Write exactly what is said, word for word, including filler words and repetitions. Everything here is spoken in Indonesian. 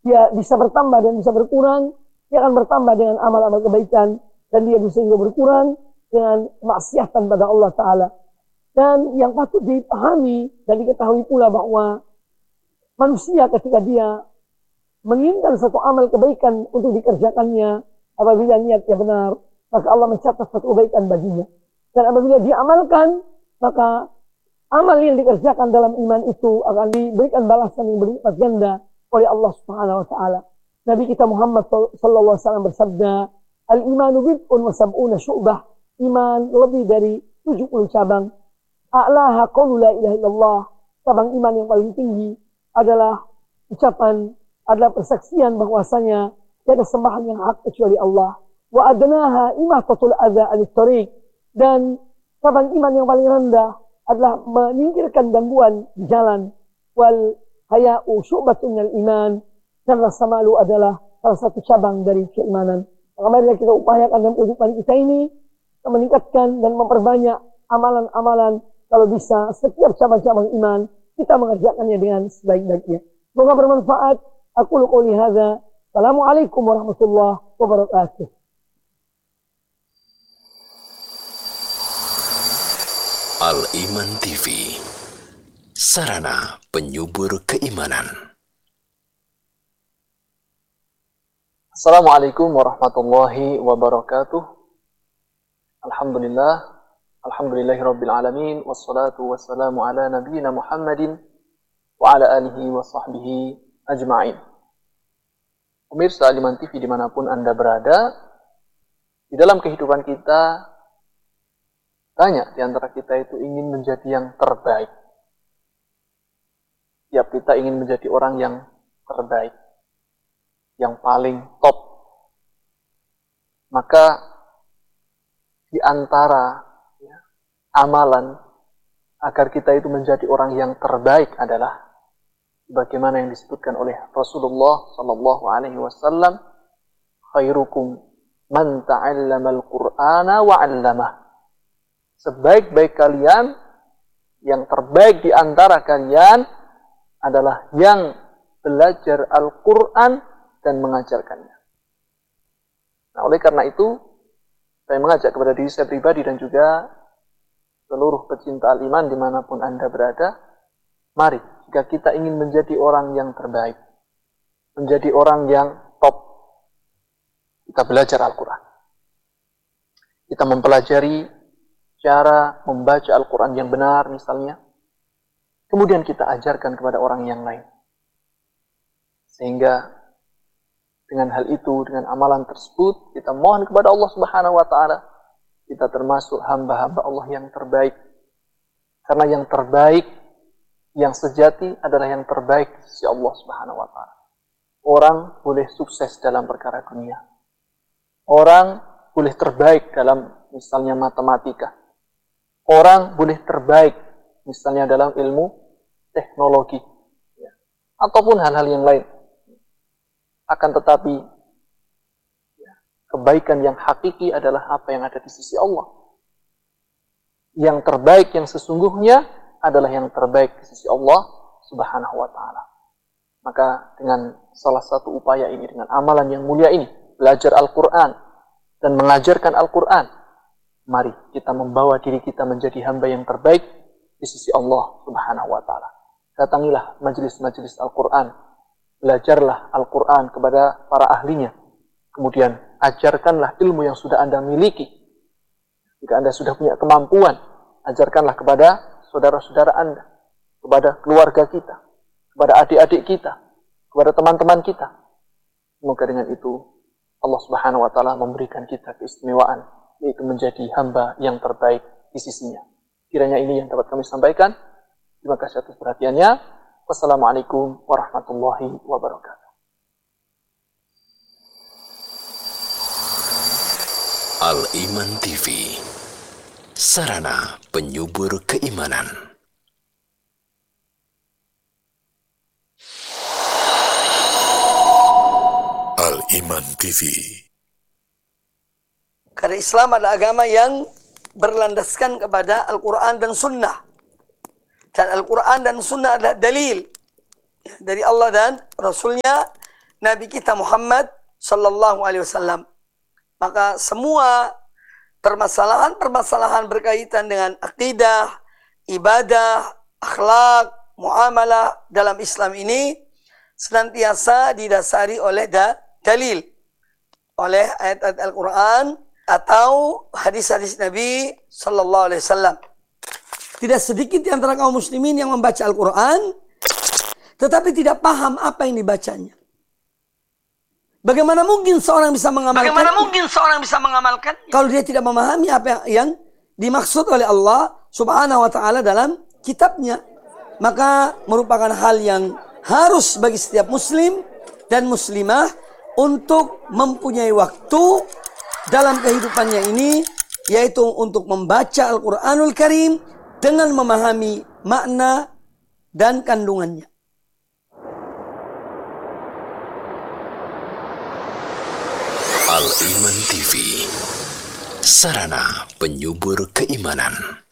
dia bisa bertambah dan bisa berkurang. Dia akan bertambah dengan amal-amal kebaikan, dan dia bisa juga berkurang dengan maksiatan pada Allah Ta'ala. Dan yang patut dipahami dan diketahui pula bahwa manusia ketika dia menginginkan satu amal kebaikan untuk dikerjakannya, apabila niatnya benar, maka Allah mencatat satu kebaikan baginya. Dan apabila dia amalkan, maka amal yang dikerjakan dalam iman itu akan diberikan balasan yang berlipat ganda oleh Allah Subhanahu wa taala. Nabi kita Muhammad sallallahu alaihi wasallam bersabda, "Al-imanu bid'un wa sab'una syu'bah." Iman lebih dari tujuh puluh cabang. A'laha qaulu la ilaha illallah. Cabang iman yang paling tinggi adalah ucapan, adalah persaksian bahwasanya tiada sembahan yang hak kecuali Allah. Wa adnaha imatatul adza 'anit thariq. Dan cabang iman yang paling rendah adalah menyingkirkan gangguan di jalan. Wal haya'u syu'batun minal iman. Dan rasa malu adalah salah satu cabang dari keimanan. Maka marilah kita upayakan dalam kehidupan kita ini, kita meningkatkan dan memperbanyak amalan-amalan. Kalau bisa setiap cabang-cabang iman kita mengerjakannya dengan sebaik-baiknya. Semoga bermanfaat. Aku qouli hadza. Assalamualaikum warahmatullahi wabarakatuh. Al-Iman T V, sarana penyubur keimanan. Assalamualaikum warahmatullahi wabarakatuh. Alhamdulillah, alhamdulillahirabbil alamin, wassalatu wassalamu ala nabiyyina Muhammadin wa ala alihi wa sahbihi ajma'in. Pemirsa Al-Iman T V dimanapun Anda berada, di dalam kehidupan kita banyak di antara kita itu ingin menjadi yang terbaik. Tiap kita ingin menjadi orang yang terbaik, yang paling top. Maka di antara ya, amalan agar kita itu menjadi orang yang terbaik adalah bagaimana yang disebutkan oleh Rasulullah sallallahu alaihi wasallam, khairukum man ta'allama al-Qur'ana wa 'allamah. Sebaik-baik kalian, yang terbaik di antara kalian adalah yang belajar Al-Quran dan mengajarkannya. Nah, oleh karena itu, saya mengajak kepada diri saya pribadi dan juga seluruh pecinta al-iman dimanapun Anda berada, mari, jika kita ingin menjadi orang yang terbaik, menjadi orang yang top, kita belajar Al-Quran. Kita mempelajari cara membaca Al-Quran yang benar misalnya. Kemudian kita ajarkan kepada orang yang lain. Sehingga dengan hal itu, dengan amalan tersebut, kita mohon kepada Allah Subhanahu wa taala, kita termasuk hamba-hamba Allah yang terbaik. Karena yang terbaik, yang sejati adalah yang terbaik di sisi Allah Subhanahu wa taala. Orang boleh sukses dalam perkara dunia. Orang boleh terbaik dalam misalnya matematika. Orang boleh terbaik misalnya dalam ilmu teknologi, ya, ataupun hal-hal yang lain. Akan tetapi ya, kebaikan yang hakiki adalah apa yang ada di sisi Allah. Yang terbaik yang sesungguhnya adalah yang terbaik di sisi Allah Subhanahu wa taala. Maka dengan salah satu upaya ini, dengan amalan yang mulia ini, belajar Al-Quran dan mengajarkan Al-Quran, mari kita membawa diri kita menjadi hamba yang terbaik di sisi Allah Subhanahu wa taala. Datangilah majelis-majelis Al-Quran, belajarlah Al-Quran kepada para ahlinya. Kemudian ajarkanlah ilmu yang sudah Anda miliki. Jika Anda sudah punya kemampuan, ajarkanlah kepada saudara-saudara Anda, kepada keluarga kita, kepada adik-adik kita, kepada teman-teman kita. Semoga dengan itu Allah Subhanahu wa taala memberikan kita keistimewaan, yaitu menjadi hamba yang terbaik di sisinya. Kiranya ini yang dapat kami sampaikan. Terima kasih atas perhatiannya. Wassalamualaikum warahmatullahi wabarakatuh. Al-Iman T V, sarana penyubur keimanan. Al-Iman T V. Karena Islam adalah agama yang berlandaskan kepada Al-Quran dan Sunnah. Dan Al-Quran dan Sunnah adalah dalil dari Allah dan Rasulnya. Nabi kita Muhammad Sallallahu Alaihi Wasallam. Maka semua permasalahan-permasalahan berkaitan dengan akidah, ibadah, akhlak, muamalah dalam Islam ini senantiasa didasari oleh da dalil, oleh ayat-ayat Al-Quran atau hadis-hadis Nabi Sallallahu Alaihi Wasallam. Tidak sedikit di antara kaum muslimin yang membaca Al-Quran tetapi tidak paham apa yang dibacanya. Bagaimana mungkin seorang bisa mengamalkan? Bagaimana mungkin seorang bisa mengamalkan kalau dia tidak memahami apa yang dimaksud oleh Allah Subhanahu wa taala dalam kitabnya? Maka merupakan hal yang harus bagi setiap muslim dan muslimah untuk mempunyai waktu dalam kehidupannya ini, yaitu untuk membaca Al-Qur'anul Karim dengan memahami makna dan kandungannya. Al-Iman T V, sarana penyubur keimanan.